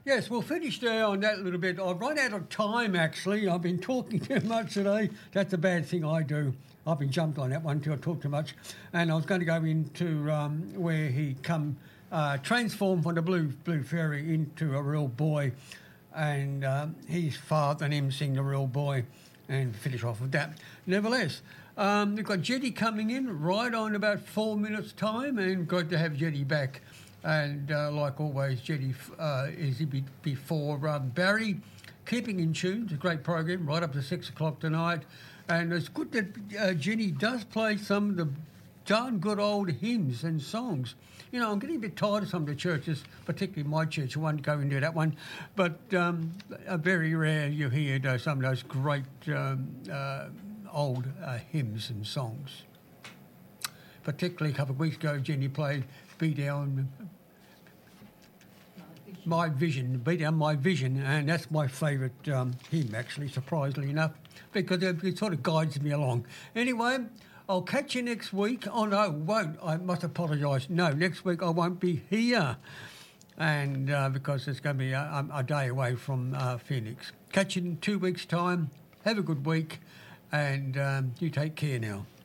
Yes, we'll finish there on that little bit. I've run out of time, actually. I've been talking too much today. That's a bad thing I do. I've been jumped on that one too. I talk too much. And I was going to go into where he transformed from the blue fairy into a real boy, and his father and him sing the real boy, and finish off with that. Nevertheless, we've got Jetty coming in right on about 4 minutes' time, and good to have Jetty back. And like always, Jetty is before Barry. Keeping in Tune, it's a great program, right up to 6 o'clock tonight. And it's good that Jenny does play some of the darn good old hymns and songs. You know, I'm getting a bit tired of some of the churches, particularly my church. I won't go into that one. But very rare you hear some of those great old hymns and songs. Particularly a couple of weeks ago, Jenny played Be Down My Vision, Be Down My Vision, and that's my favourite hymn, actually, surprisingly enough, because it sort of guides me along. Anyway, I'll catch you next week. Oh, no, won't. I must apologise. No, next week I won't be here, and because it's going to be a day away from Phoenix. Catch you in 2 weeks' time. Have a good week, and you take care now.